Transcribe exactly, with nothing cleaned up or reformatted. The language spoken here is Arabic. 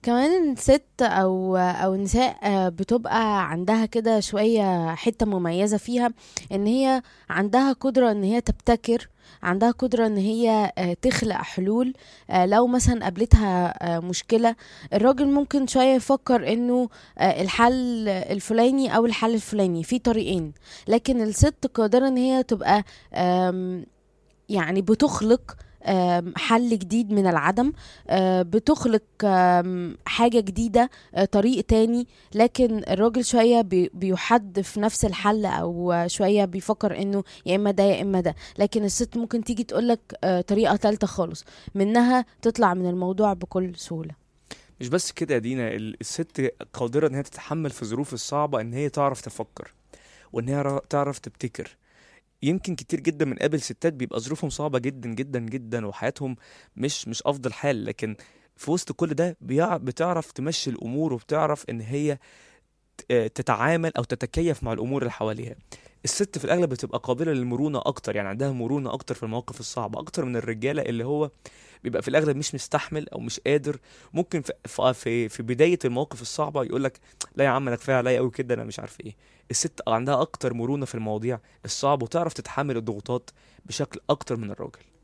كمان الست او او النساء آه، بتبقى عندها كده شوية حتة مميزة فيها، ان هي عندها قدرة ان هي تبتكر، عندها قدرة ان هي آه، تخلق حلول. آه، لو مثلا قابلتها آه، مشكلة، الراجل ممكن شوية يفكر انه آه، الحل الفلاني او الحل الفلاني في طريقين، لكن الست قادرة ان هي تبقى آم، يعني بتخلق آم، حل جديد من العدم. آه، بتخلق آم، حاجة جديدة، آه، طريق تاني. لكن الراجل شوية بي- بيحد في نفس الحل، أو شوية بيفكر إنه يا إما ده يا إما ده. لكن الست ممكن تيجي تقولك آه، طريقة تالتة خالص، منها تطلع من الموضوع بكل سهولة. مش بس كده يا دينا، ال- الست قادرة ان هي تتحمل في الظروف الصعبة، ان هي تعرف تفكر وان هي را- تعرف تبتكر. يمكن كتير جدا من قابل ستات بيبقى ظروفهم صعبة جدا جدا جدا وحياتهم مش مش افضل حال، لكن في وسط كل ده بيع- بتعرف تمشي الامور وبتعرف ان هي آه، تتعامل او تتكيف مع الامور اللي حواليها. الست في الاغلب بتبقى قابله للمرونه اكتر، يعني عندها مرونه اكتر في المواقف الصعبه اكتر من الرجاله، اللي هو بيبقى في الاغلب مش مستحمل او مش قادر. ممكن في في في في بدايه المواقف الصعبه يقول لك لا يا عم انا كفايه عليا قوي كده، انا مش عارف ايه. الست عندها اكتر مرونه في المواضيع الصعبه وتعرف تتحمل الضغوطات بشكل اكتر من الراجل.